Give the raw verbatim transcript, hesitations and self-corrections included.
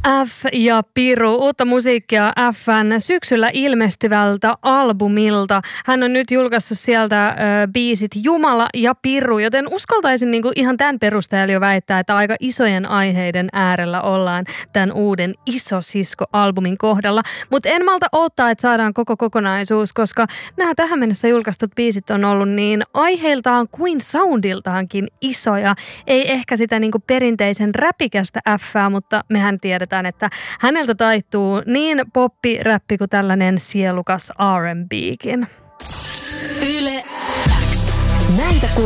F ja Piru, uutta musiikkia F:n syksyllä ilmestyvältä albumilta. Hän on nyt julkaissut sieltä ö, biisit Jumala ja Piru, joten uskaltaisin niinku ihan tämän perusteella jo väittää, että aika isojen aiheiden äärellä ollaan tämän uuden Iso Sisko-albumin kohdalla. Mutta en malta odottaa, että saadaan koko kokonaisuus, koska nämä tähän mennessä julkaistut biisit on ollut niin aiheiltaan kuin soundiltaankin isoja. Ei ehkä sitä niinku perinteisen räpikästä F:ää, mutta mehän tiedetään, että häneltä taittuu niin poppi, räppi kuin tällainen sielukas R and B:kin. Yle X. Näitä